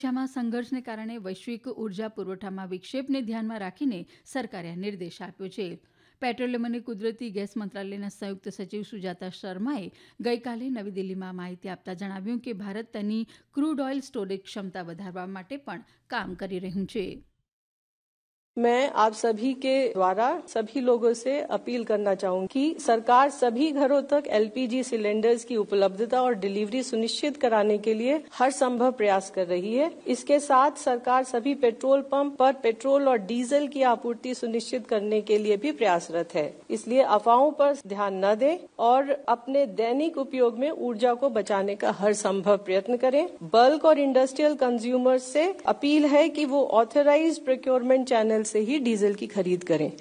માં સંઘર્ષને કારણે વૈશ્વિક ઉર્જા પુરવઠામાં વિક્ષેપને ધ્યાનમાં રાખીને સરકારે આ નિર્દેશ આપ્યો છે. પેટ્રોલિયમ અને કુદરતી ગેસ મંત્રાલયના સંયુક્ત સચિવ સુજાતા શર્માએ ગઈકાલે નવી દિલ્હીમાં માહિતી આપતા જણાવ્યું કે ભારત તેની ક્રૂડ ઓઇલ સ્ટોરેજ ક્ષમતા વધારવા માટે પણ કામ કરી રહ્યું છે. मैं आप सभी के द्वारा सभी लोगों से अपील करना चाहूंगी कि सरकार सभी घरों तक एलपीजी सिलेंडर्स की उपलब्धता और डिलीवरी सुनिश्चित कराने के लिए हर संभव प्रयास कर रही है. इसके साथ सरकार सभी पेट्रोल पंप पर पेट्रोल और डीजल की आपूर्ति सुनिश्चित करने के लिए भी प्रयासरत है. इसलिए अफवाहों पर ध्यान न दें और अपने दैनिक उपयोग में ऊर्जा को बचाने का हर संभव प्रयत्न करें. बल्क और इंडस्ट्रियल कंज्यूमर्स से अपील है कि वो ऑथराइज्ड प्रोक्योरमेंट चैनल से ही डीजल की खरीद करें.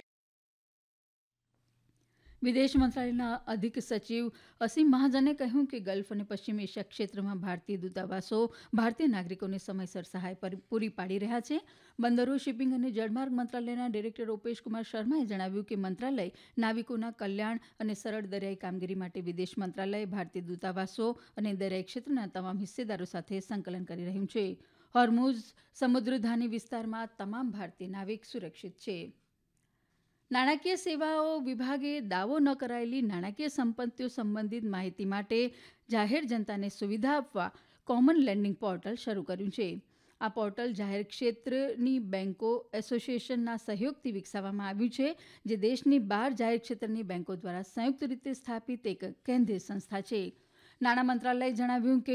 વિદેશ મંત્રાલયના અધિક સચિવ અસીમ મહાજને કહ્યું કે ગલ્ફ અને પશ્ચિમ એશિયા ક્ષેત્રમાં ભારતીય દૂતાવાસો ભારતીય નાગરિકોને સમયસર સહાય પૂરી પાડી રહ્યા છે. બંદરો, શિપિંગ અને જળમાર્ગ મંત્રાલયના ડિરેક્ટર રૂપેશ કુમાર શર્માએ જણાવ્યું કે મંત્રાલય નાવિકોના કલ્યાણ અને સરળ દરિયાઈ કામગીરી માટે વિદેશ મંત્રાલય, ભારતીય દૂતાવાસો અને દરિયાઈ ક્ષેત્રના તમામ હિસ્સેદારો સાથે સંકલન કરી રહ્યું છે. હોર્મુઝ સમુદ્રધાની વિસ્તારમાં તમામ ભારતીય નાવિક સુરક્ષિત છે. નાણાકીય સેવાઓ વિભાગે દાવો ન કરાયેલી નાણાકીય સંપત્તિઓ સંબંધિત માહિતી માટે જાહેર જનતાને સુવિધા આપવા કોમન લેન્ડિંગ પોર્ટલ શરૂ કર્યું છે. આ પોર્ટલ જાહેર ક્ષેત્રની બેન્કો એસોસિએશનના સહયોગથી વિકસાવવામાં આવ્યું છે, જે દેશની 12 જાહેર ક્ષેત્રની બેન્કો દ્વારા સંયુક્ત રીતે સ્થાપિત એક કેન્દ્રીય સંસ્થા છે. નાણાં મંત્રાલયે જણાવ્યું કે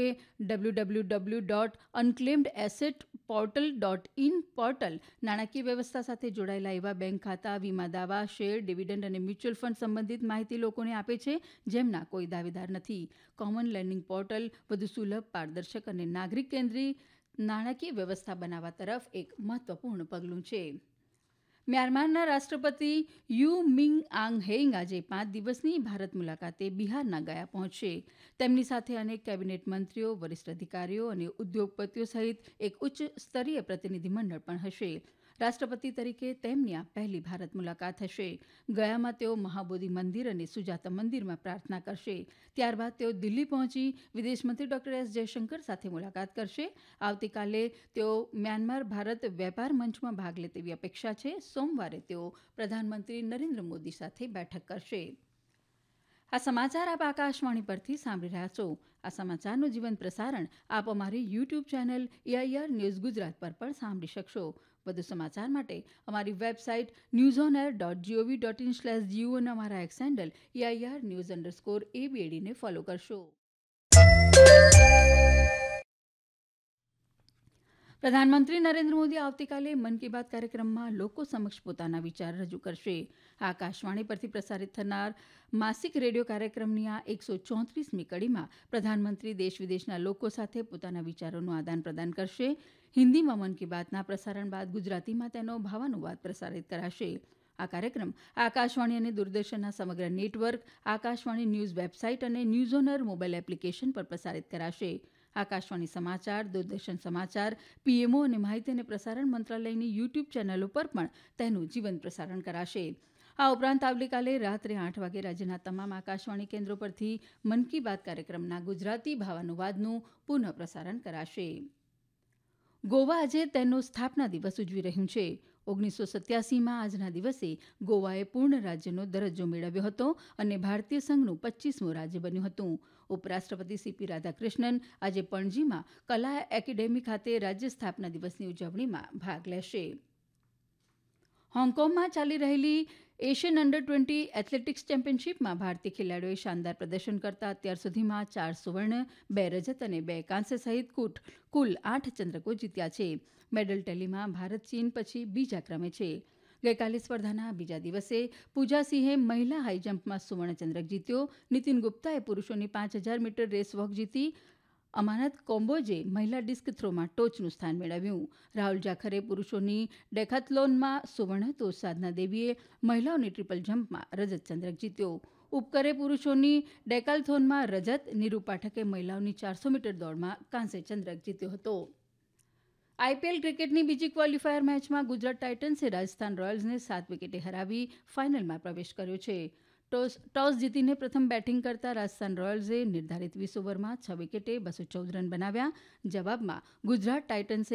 www.unclaimedassetsportal.in પોર્ટલ નાણાકીય વ્યવસ્થા સાથે જોડાયેલા એવા બેંક ખાતા, વીમા દાવા, શેર, ડિવિડન્ડ અને મ્યુચ્યુઅલ ફંડ સંબંધિત માહિતી લોકોને આપે છે જેમના કોઈ દાવેદાર નથી. કોમન લેન્ડિંગ પોર્ટલ વધુ સુલભ, પારદર્શક અને નાગરિક કેન્દ્રિત નાણાકીય વ્યવસ્થા બનાવવા તરફ એક મહત્વપૂર્ણ પગલું છે. મ્યાનમારના રાષ્ટ્રપતિ યુ મિંગ આંગ હેઇંગ આજે 5 દિવસની ભારત મુલાકાતે બિહારના ગયા પહોંચશે. તેમની સાથે અનેક કેબિનેટ મંત્રીઓ, વરિષ્ઠ અધિકારીઓ અને ઉદ્યોગપતિઓ સહિત એક ઉચ્ચ સ્તરીય પ્રતિનિધિમંડળ પણ હશે. રાષ્ટ્રપતિ તરીકે તેમની આ પહેલી ભારત મુલાકાત હશે. ગયામાં તેઓ મહાબોધિ મંદિર અને સુજાતા મંદિરમાં પ્રાર્થના કરશે. ત્યારબાદ તેઓ દિલ્હી પહોંચી વિદેશમંત્રી ડોક્ટર એસ જયશંકર સાથે મુલાકાત કરશે. આવતીકાલે તેઓ મ્યાનમાર ભારત વેપાર મંચમાં ભાગ લે તેવી અપેક્ષા છે. સોમવારે તેઓ પ્રધાનમંત્રી નરેન્દ્ર મોદી સાથે બેઠક કરશે. આ સમાચાર આપ આકાશવાણી પરથી સાંભળી રહ્યા છો. આ સમાચારનું જીવંત પ્રસારણ આપ અમારી YouTube channel AIR news Gujarat પર પણ સાંભળી શકશો. વધુ સમાચાર માટે અમારી વેબસાઇટ newsonair.gov.in/gu અને અમારા એક્સ હેન્ડલ AIR_news_ABAD ને ફોલો કરશો. પ્રધાનમંત્રી નરેન્દ્ર મોદી આવતીકાલે મન કી બાત કાર્યક્રમમાં લોકો સમક્ષ પોતાના વિચાર રજૂ કરશે. આકાશવાણી પરથી પ્રસારિત થનાર માસિક રેડિયો કાર્યક્રમની આ 134મી કડીમાં પ્રધાનમંત્રી દેશ વિદેશના લોકો સાથે પોતાના વિચારોનું આદાન પ્રદાન કરશે. હિન્દીમાં મન કી બાતના પ્રસારણ બાદ ગુજરાતીમાં તેનો ભાવાનુવાદ પ્રસારિત કરાશે. આ કાર્યક્રમ આકાશવાણી અને દૂરદર્શનના સમગ્ર નેટવર્ક, આકાશવાણી ન્યૂઝ વેબસાઇટ અને news on air mobile application પર પ્રસારિત કરાશે. આકાશવાણી સમાચાર, દૂરદર્શન સમાચાર, પીએમઓ અને માહિતી અને પ્રસારણ મંત્રાલયની યુટ્યુબ ચેનલો પર પણ તેનું જીવંત પ્રસારણ કરાશે. આ ઉપરાંત આવતીકાલે રાત્રે 8 વાગે રાજ્યના તમામ આકાશવાણી કેન્દ્રો પરથી મન કી બાત કાર્યક્રમના ગુજરાતી ભાવાનુવાદનું પુનઃ પ્રસારણ કરાશે. ગોવા આજે તેનો સ્થાપના દિવસ ઉજવી રહ્યું છે. 1987માં આજના દિવસે ગોવાએ પૂર્ણ રાજ્યનો દરજ્જો મેળવ્યો હતો અને ભારતીય સંઘનું 25મું રાજ્ય બન્યું હતું. ઉપરાષ્ટ્રપતિ સીપી રાધાકૃષ્ણન આજે પણજીમાં કલા એકેડેમી ખાતે રાજ્ય સ્થાપના દિવસની ઉજવણીમાં ભાગ લેશે. હોંગકોંગમાં ચાલી રહેલી એશિયન અંડર-20 એથ્લેટિક્સ ચેમ્પિયનશીપમાં ભારતીય ખેલાડીઓએ શાનદાર પ્રદર્શન કરતા અત્યાર સુધીમાં 4 સુવર્ણ, 2 રજત અને 2 કાંસ્ય સહિત કુલ 8 ચંદ્રકો જીત્યા છે. મેડલ ટેલીમાં ભારત ચીન પછી બીજા ક્રમે છે. ગઈકાલે સ્પર્ધાના બીજા દિવસે પૂજા સિંહે મહિલા હાઈજમ્પમાં સુવર્ણચંદ્રક જીત્યો. નીતિન ગુપ્તાએ પુરુષોની 5000 મીટર રેસ વોક જીતી. અમાનત કોમ્બોજે મહિલા ડિસ્ક થ્રોમાં ટોચનું સ્થાન મેળવ્યું. રાહુલ જાખરે પુરુષોની ડેકાથ્લોનમાં સુવર્ણ, તો સાધના દેવીએ મહિલાઓની ટ્રિપલ જમ્પમાં રજત ચંદ્રક જીત્યો. ઉપકરે પુરુષોની ડેકાથ્લોનમાં રજત, નીરુ પાઠકે મહિલાઓની 400 મીટર દોડમાં કાંસ્ય ચંદ્રક જીત્યો હતો. આઈપીએલ ક્રિકેટની બીજી ક્વોલિફાયર મેચમાં ગુજરાત ટાઇટન્સે રાજસ્થાન રોયલ્સને 7 વિકેટે હરાવી ફાઇનલમાં પ્રવેશ કર્યો છે. ટોસ જીતીને પ્રથમ બેટિંગ કરતા રાજસ્થાન રોયલ્સે નિર્ધારિત 20 ઓવરમાં 6 વિકેટે 214 રન બનાવ્યા. જવાબમાં ગુજરાત ટાઇટન્સે